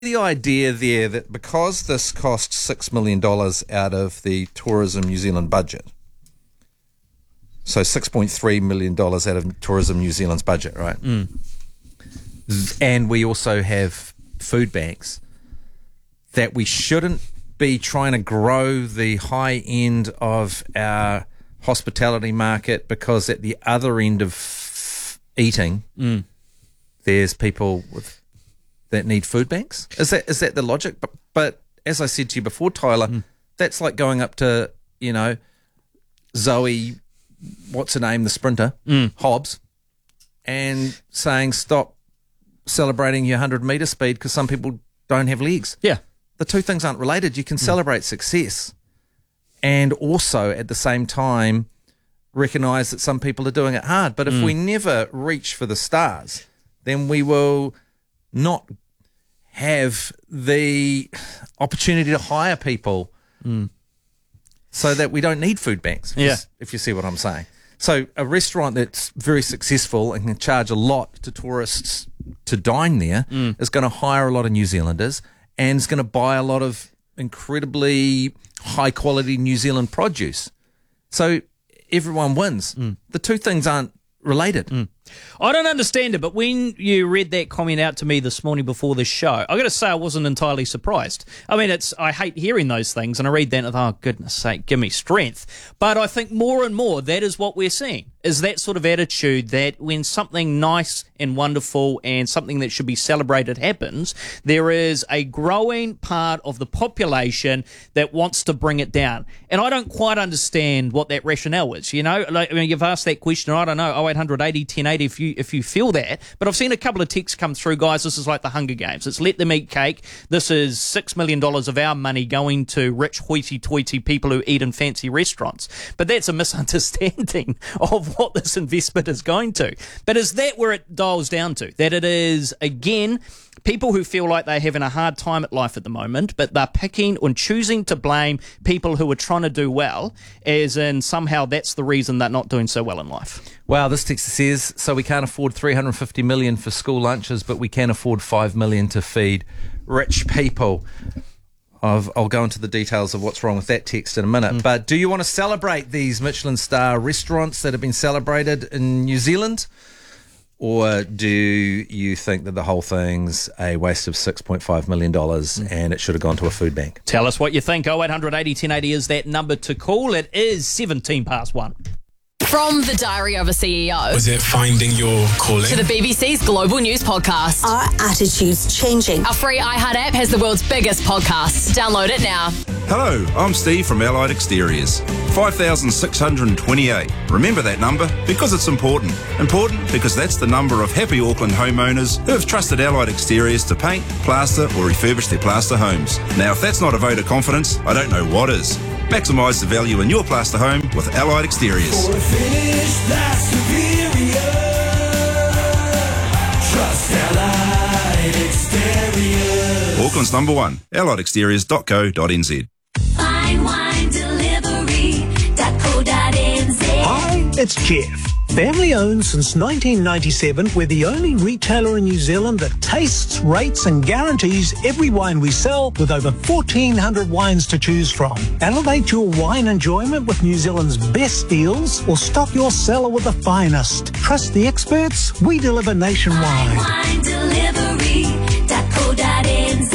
the idea there that because this costs $6 million out of the Tourism New Zealand budget, so $6.3 million out of Tourism New Zealand's budget, right? And we also have food banks, that we shouldn't be trying to grow the high end of our hospitality market, because at the other end of eating, there's people that need food banks. Is that the logic? But as I said to you before, Tyler, that's like going up to, Zoe, what's her name, the sprinter, Hobbs, and saying stop celebrating your 100-metre speed because some people don't have legs. Yeah. The two things aren't related. You can celebrate success and also at the same time recognise that some people are doing it hard. But if we never reach for the stars, then we will not have the opportunity to hire people so that we don't need food banks, if you see what I'm saying. So a restaurant that's very successful and can charge a lot to tourists to dine there is going to hire a lot of New Zealanders and is going to buy a lot of incredibly high-quality New Zealand produce. So everyone wins. The two things aren't related. I don't understand it, but when you read that comment out to me this morning before this show, I got to say I wasn't entirely surprised. I mean, I hate hearing those things, and I read that and I thought, oh, goodness sake, give me strength. But I think more and more that is what we're seeing, is that sort of attitude that when something nice and wonderful and something that should be celebrated happens, there is a growing part of the population that wants to bring it down. And I don't quite understand what that rationale is, you've asked that question, I don't know, 0880 1080 if you feel that. But I've seen a couple of texts come through, guys, this is like the Hunger Games. It's let them eat cake. This is $6 million of our money going to rich hoity-toity people who eat in fancy restaurants. But that's a misunderstanding of what this investment is going to. But is that where it dials down to? That it is, again, people who feel like they're having a hard time at life at the moment, but they're picking and choosing to blame people who are trying to do well, as in somehow that's the reason they're not doing so well in life. Wow, this text says, so we can't afford $350 million for school lunches, but we can afford $5 million to feed rich people. I'll go into the details of what's wrong with that text in a minute. But do you want to celebrate these Michelin star restaurants that have been celebrated in New Zealand? Or do you think that the whole thing's a waste of $6.5 million and it should have gone to a food bank? Tell us what you think. 0800 80 1080 is that number to call. It is 1:17. From the Diary of a CEO. Was it finding your calling? To the BBC's Global News Podcast. Our attitude's changing. Our free iHeart app has the world's biggest podcasts. Download it now. Hello, I'm Steve from Allied Exteriors. 5,628. Remember that number because it's important. Important because that's the number of happy Auckland homeowners who have trusted Allied Exteriors to paint, plaster or refurbish their plaster homes. Now, if that's not a vote of confidence, I don't know what is. Maximise the value in your plaster home with Allied Exteriors. For a finish that's superior, trust Allied Exteriors. Auckland's number one, alliedexteriors.co.nz. Fine wine delivery.co.nz. Hi, it's Jeff. Family owned since 1997, we're the only retailer in New Zealand that tastes, rates and guarantees every wine we sell, with over 1,400 wines to choose from. Elevate your wine enjoyment with New Zealand's best deals, or stock your cellar with the finest. Trust the experts, we deliver nationwide. Fine wine delivery.co.nz.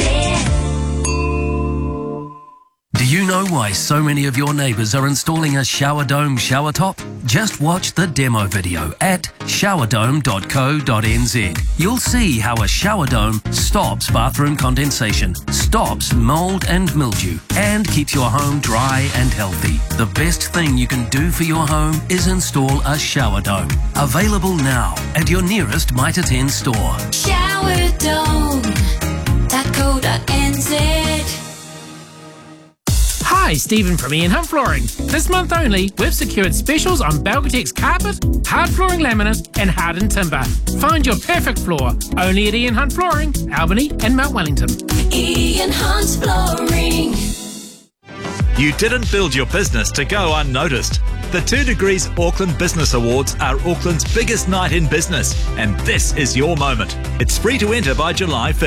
Do you know why so many of your neighbours are installing a shower dome shower top? Just watch the demo video at showerdome.co.nz. You'll see how a shower dome stops bathroom condensation, stops mould and mildew, and keeps your home dry and healthy. The best thing you can do for your home is install a shower dome. Available now at your nearest Mitre 10 store. Showerdome.co.nz. Hi, Stephen from Ian Hunt Flooring. This month only, we've secured specials on Belgatex carpet, hard flooring laminate and hardened timber. Find your perfect floor only at Ian Hunt Flooring, Albany and Mount Wellington. Ian Hunt Flooring. You didn't build your business to go unnoticed. The 2 Degrees Auckland Business Awards are Auckland's biggest night in business, and this is your moment. It's free to enter by July 5th.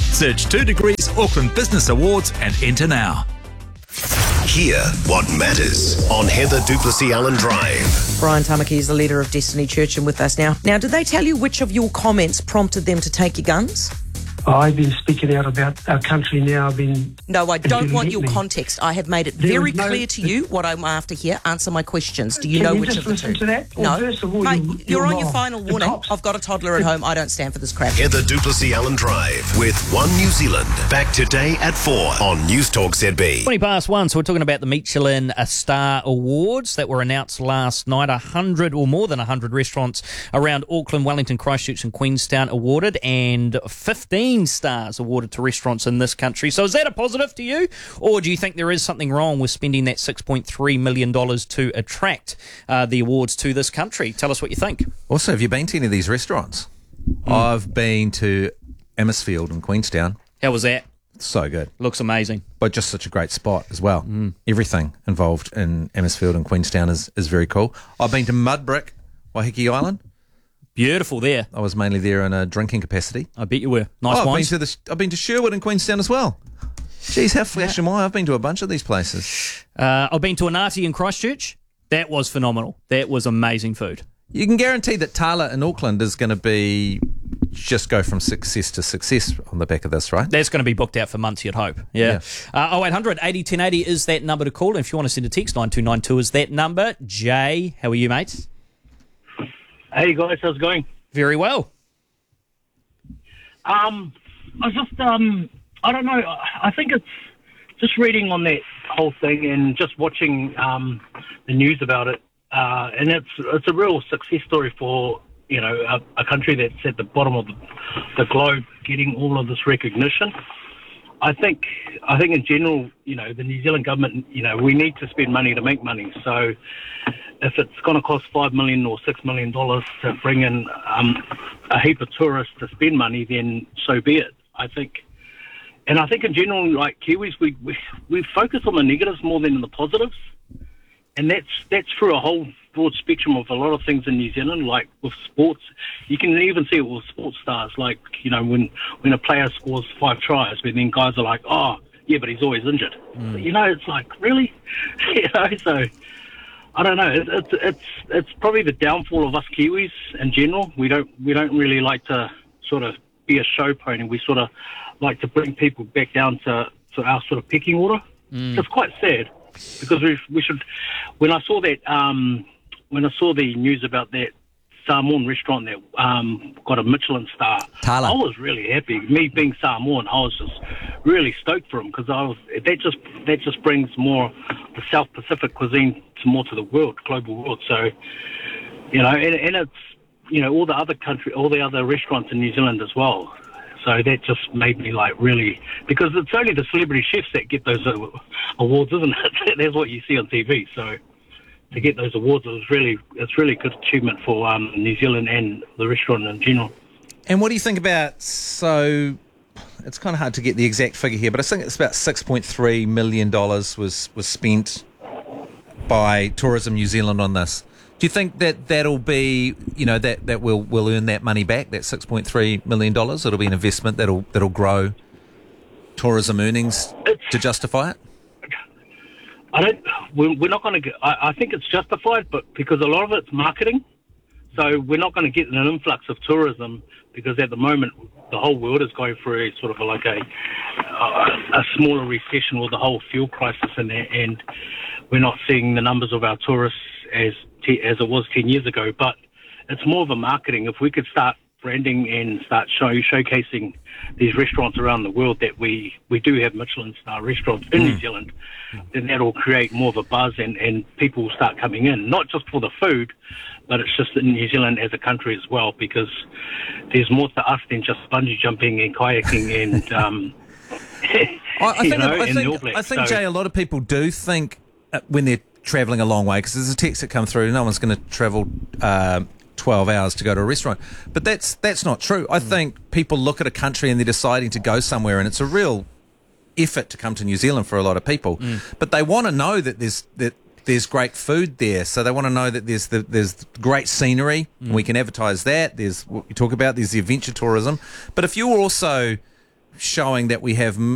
Search 2 Degrees Auckland Business Awards and enter now. Hear what matters on Heather Duplessis Allen Drive. Brian Tamaki is the leader of Destiny Church and with us now. Now, did they tell you which of your comments prompted them to take your guns? I've been speaking out about our country now. No, I don't want your context. I have made it very clear to you what I'm after here. Answer my questions. Do you know which of the two? To that? No. First of all, Mate, you're on your final warning. cops. I've got a toddler at home. I don't stand for this crap. Heather Duplessis Allen Drive with One New Zealand. Back today at 4 on News Talk ZB. 20 past 1, so we're talking about the Michelin Star Awards that were announced last night. 100 or more than 100 restaurants around Auckland, Wellington, Christchurch and Queenstown awarded, and 15 stars awarded to restaurants in this country. So is that a positive to you, or do you think there is something wrong with spending that $6.3 million to attract the awards to this country? Tell us what you think. Also, have you been to any of these restaurants? I've been to Emmausfield in Queenstown. How was that? So good. Looks amazing. But just such a great spot as well. Everything involved in Emmausfield and Queenstown is very cool. I've been to Mudbrick, Waiheke Island. Beautiful there. I was mainly there in a drinking capacity. I bet you were. Nice wines. I've been to Sherwood and Queenstown as well. Geez, how flash am I? I've been to a bunch of these places. I've been to Anati in Christchurch. That was phenomenal. That was amazing food. You can guarantee that Tala in Auckland is going to be just go from success to success on the back of this, right? That's going to be booked out for months, you'd hope. Yeah. 0800 80 1080 is that number to call. And if you want to send a text, 9292 is that number. Jay, how are you, mate? Hey guys, how's it going? Very well. I was just, I don't know, I think it's just reading on that whole thing and just watching the news about it, and it's a real success story for, you know, a country that's at the bottom of the globe getting all of this recognition. I think in general, you know, the New Zealand government, you know, we need to spend money to make money. So if it's going to cost $5 million or $6 million to bring in a heap of tourists to spend money, then so be it, I think. And I think in general, like Kiwis, we focus on the negatives more than the positives. And that's through a whole broad spectrum of a lot of things in New Zealand, like with sports. You can even see it with sports stars, like, you know, when a player scores 5 tries, but then guys are like, oh, yeah, but he's always injured. You know, it's like, really? You know, so I don't know. It's probably the downfall of us Kiwis in general. We don't really like to sort of be a show pony. We sort of like to bring people back down to our sort of pecking order. It's quite sad because we should. When I saw that, when I saw the news about that Samoan restaurant that got a Michelin star, Tala. I was really happy. Me being Samoan, I was just really stoked for him because that just brings more the South Pacific cuisine to the world, global world. So, you know, and it's, you know, all the other restaurants in New Zealand as well. So that just made me like really, because it's only the celebrity chefs that get those awards, isn't it? That's what you see on TV. So to get those awards, it's really good achievement for New Zealand and the restaurant in general. And what do you think about, so it's kind of hard to get the exact figure here, but I think it's about $6.3 million was spent by Tourism New Zealand on this. Do you think that'll be, you know, that we'll earn that money back, that $6.3 million? It'll be an investment that'll grow tourism earnings to justify it? We're not going to get, I think it's justified, but because a lot of it's marketing. So we're not going to get an influx of tourism because at the moment the whole world is going through sort of like a smaller recession with the whole fuel crisis in there, and we're not seeing the numbers of our tourists as it was 10 years ago. But it's more of a marketing. If we could start branding and start showcasing these restaurants around the world that we do have Michelin star restaurants in New Zealand, then that'll create more of a buzz and people will start coming in, not just for the food, but it's just in New Zealand as a country as well, because there's more to us than just bungee jumping and kayaking and I think Jay, a lot of people do think when they're travelling a long way, because there's a text that come through, no one's going to travel 12 hours to go to a restaurant. But that's not true. I think people look at a country and they're deciding to go somewhere, and it's a real effort to come to New Zealand for a lot of people. But they want to know that there's great food there. So they want to know that there's great scenery. And we can advertise that. There's what you talk about. There's the adventure tourism. But if you're also showing that we have